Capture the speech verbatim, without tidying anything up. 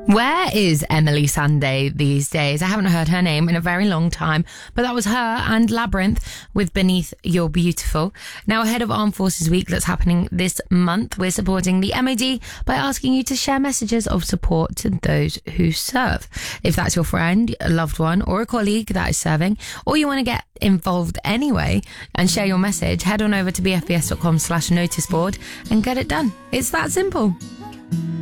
Where is Emily Sandé these days? I haven't heard her name in a very long time, but that was her and Labyrinth with Beneath You're Beautiful. Now, ahead of Armed Forces Week that's happening this month, we're supporting the M O D by asking you to share messages of support to those who serve. If that's your friend, a loved one, or a colleague that is serving, or you want to get involved anyway and share your message, head on over to bfbs.com slash notice board and get it done. It's that simple.